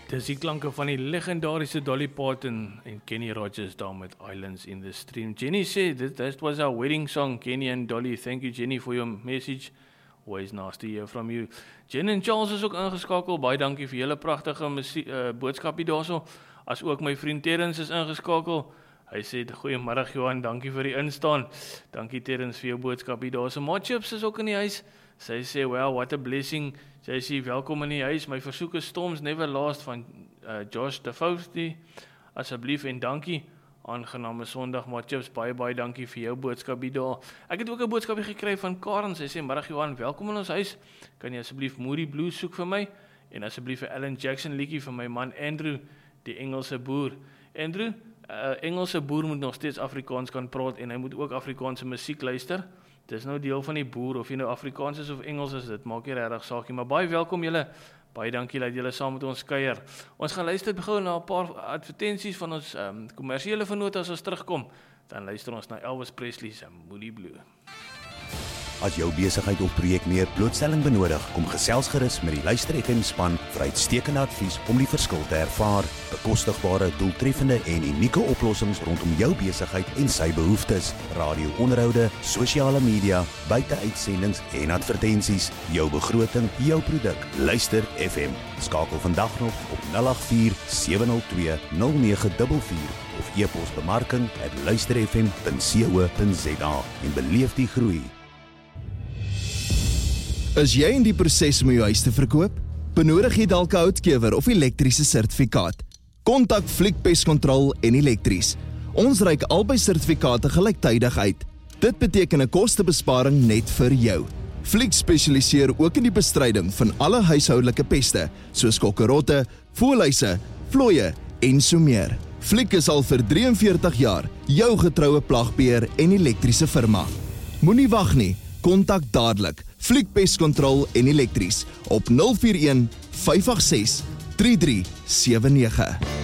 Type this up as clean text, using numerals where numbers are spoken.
Dis die klanke van die legendariese Dolly Parton en Kenny Rogers daar met Islands in the Stream. Jenny sê, that was our wedding song, Kenny and Dolly. Thank you, Jenny, for your message. Always nice to hear from you. Jen en Charles is ook ingeskakel. Baie dankie vir julle pragtige boodskapie daarso. As ook my vriend Terrence is ingeskakel. Hy sê, goeiemiddag Johan, dankie vir die instaan. Dankie Terrence vir jou boodskapie daarso. Matchips is ook in die huis. Sy sê, well, what a blessing. Sy sê, welkom in die huis. My versoek is Storms Never Last van Josh de Fausti. Asseblief en dankie. Aangename Sondag, Matchips. Baie dankie vir jou boodskapie daar. Ek het ook 'n boodskapie gekry van Karen. Sy sê, middag Johan, welkom in ons huis. Kan jy asseblief Moody Blues soek vir my? En asseblief 'n Alan Jackson liedjie vir my man Andrew, die Engelse boer. Andrew, Engelse boer moet nog steeds Afrikaans kan praat en hy moet ook Afrikaanse musiek luister. Dis nou deel van die boer, of jy nou Afrikaans is of Engels is, dit maak nie regtig saak nie, maar baie welkom julle. Baie dankie dat julle saam met ons kuier. Ons gaan luister gou na 'n paar advertensies van ons kommersiële vennote as ons terugkom. Dan luister ons na Elvis Presley se Moody Blue. As jou besigheid of projek meer blootstelling benodig, kom gesels gerus met die Luister FM span vir uitstekende advies om die verskil te ervaar. Bekostigbare, doeltreffende en unieke oplossings rondom jou besigheid en sy behoeftes. Radio-onderhoude, sosiale media, buiteuitsendings en advertensies. Jou begroting, jou produk. Luister FM. Skakel vandag nog op 084 702 0944 of e-pos bemarking@luisterfm.co.za en beleef die groei. Is jy in die proses om jou huis te verkoop? Benodig jy dalk 'n houtkewer of elektriese sertifikaat? Kontak Fliek Pest Control en Elektries. Ons reik albei sertifikate gelyktydig uit. Dit beteken 'n kostebesparing net vir jou. Fliek spesialiseer ook in die bestryding van alle huishoudelike peste, soos kokkerotte, voëlhuise, vlooie en so meer. Fliek is al vir 43 jaar jou getroue plagbeheer en elektriese firma. Moenie wag nie, kontak dadelik Fliek Pest Control en Elektries op 041 586 3379.